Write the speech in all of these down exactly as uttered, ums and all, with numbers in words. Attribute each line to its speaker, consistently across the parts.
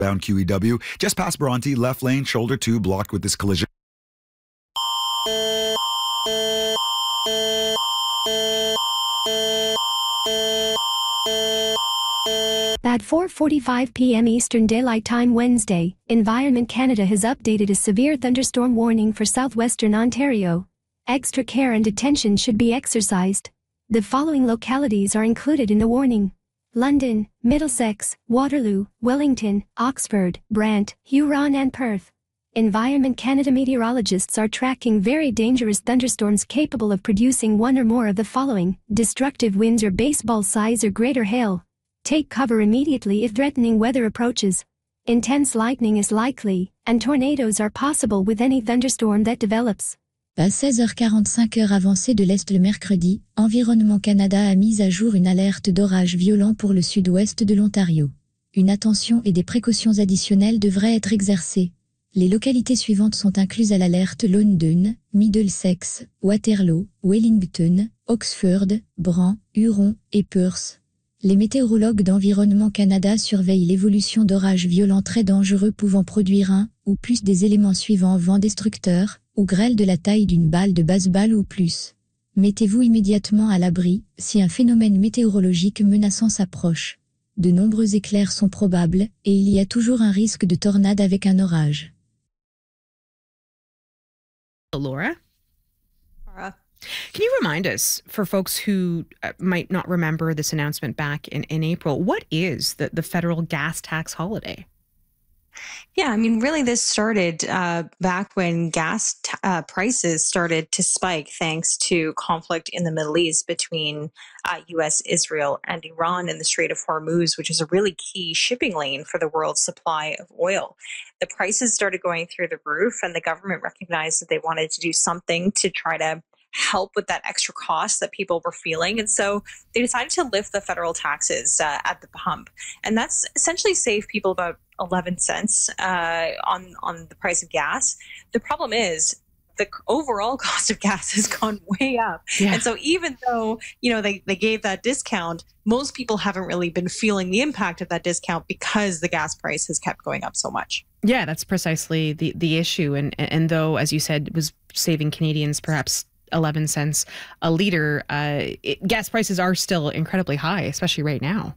Speaker 1: Bound Q E W, just past Bronte, left lane, shoulder two, blocked with this collision.
Speaker 2: At four forty-five p m Eastern Daylight Time Wednesday, Environment Canada has updated a severe thunderstorm warning for southwestern Ontario. Extra care and attention should be exercised. The following localities are included in the warning: London, Middlesex, Waterloo, Wellington, Oxford, Brant, Huron and Perth. Environment Canada meteorologists are tracking very dangerous thunderstorms capable of producing one or more of the following: destructive winds or baseball size or greater hail. Take cover immediately if threatening weather approaches. Intense lightning is likely, and tornadoes are possible with any thunderstorm that develops.
Speaker 3: À seize heures quarante-cinq heure avancée de l'Est le mercredi, Environnement Canada a mis à jour une alerte d'orage violent pour le sud-ouest de l'Ontario. Une attention et des précautions additionnelles devraient être exercées. Les localités suivantes sont incluses à l'alerte: London, Middlesex, Waterloo, Wellington, Oxford, Brant, Huron et Perth. Les météorologues d'Environnement Canada surveillent l'évolution d'orages violents très dangereux pouvant produire un ou plus des éléments suivants: vent destructeur ou grêle de la taille d'une balle de baseball ou plus. Mettez-vous immédiatement à l'abri si un phénomène météorologique menaçant s'approche. De nombreux éclairs sont probables et il y a toujours un risque de tornade avec un orage.
Speaker 4: Laura?
Speaker 5: Laura.
Speaker 4: Can you remind us, for folks who uh, might not remember this announcement back in, in April, what is the, the federal gas tax holiday?
Speaker 5: Yeah, I mean, really, this started uh, back when gas t- uh, prices started to spike thanks to conflict in the Middle East between uh, U S, Israel, and Iran in the Strait of Hormuz, which is a really key shipping lane for the world's supply of oil. The prices started going through the roof, and the government recognized that they wanted to do something to try to help with that extra cost that people were feeling. And so they decided to lift the federal taxes uh, at the pump. And that's essentially saved people about eleven cents uh, on, on the price of gas. The problem is the overall cost of gas has gone way up. Yeah. And so even though, you know, they, they gave that discount, most people haven't really been feeling the impact of that discount because the gas price has kept going up so much.
Speaker 4: Yeah, that's precisely the, the issue. And, and though, as you said, it was saving Canadians perhaps eleven cents a litre, uh, it, gas prices are still incredibly high, especially right now.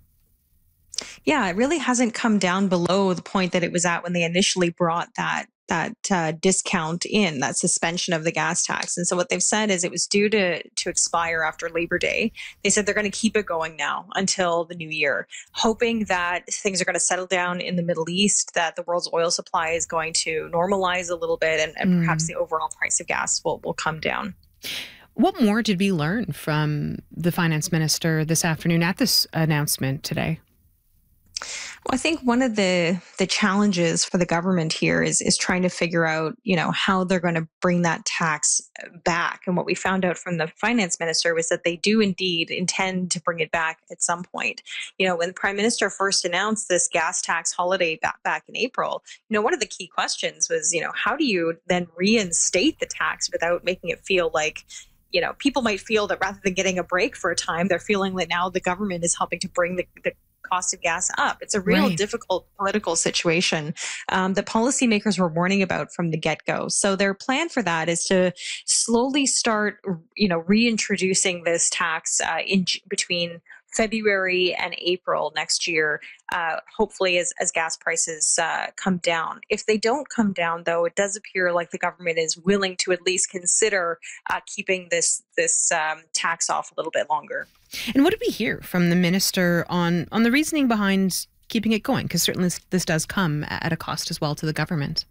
Speaker 5: Yeah, it really hasn't come down below the point that it was at when they initially brought that that uh, discount in, that suspension of the gas tax. And so what they've said is it was due to, to expire after Labor Day. They said they're going to keep it going now until the new year, hoping that things are going to settle down in the Middle East, that the world's oil supply is going to normalize a little bit, and, and mm. perhaps the overall price of gas will, will come down.
Speaker 4: What more did we learn from the finance minister this afternoon at this announcement today?
Speaker 5: Well, I think one of the the challenges for the government here is is trying to figure out, you know, how they're going to bring that tax back. And what we found out from the finance minister was that they do indeed intend to bring it back at some point. You know, when the prime minister first announced this gas tax holiday back, back in April, you know, one of the key questions was, you know, how do you then reinstate the tax without making it feel like, you know, people might feel that rather than getting a break for a time, they're feeling that now the government is helping to bring the, the cost of gas up. It's a real right. difficult political situation um, that policymakers were warning about from the get-go. So their plan for that is to slowly start, you know, reintroducing this tax uh, in between February and April next year, uh, hopefully as, as gas prices uh, come down. If they don't come down, though, it does appear like the government is willing to at least consider uh, keeping this this um, tax off a little bit longer.
Speaker 4: And what did we hear from the minister on, on the reasoning behind keeping it going? Because certainly this, this does come at a cost as well to the government.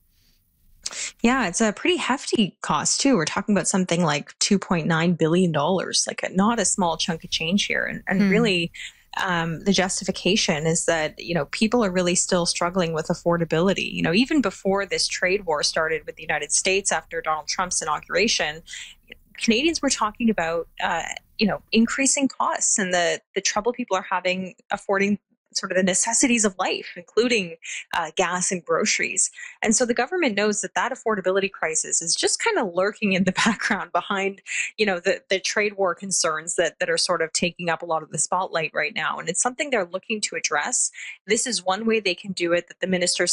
Speaker 5: Yeah, it's a pretty hefty cost, too. We're talking about something like two point nine billion dollars, like a, not a small chunk of change here. And, and hmm. really, um, the justification is that, you know, people are really still struggling with affordability. You know, even before this trade war started with the United States after Donald Trump's inauguration, Canadians were talking about, uh, you know, increasing costs and the, the trouble people are having affording sort of the necessities of life, including uh, gas and groceries. And so the government knows that that affordability crisis is just kind of lurking in the background behind, you know, the, the trade war concerns that, that are sort of taking up a lot of the spotlight right now. And it's something they're looking to address. This is one way they can do it that the minister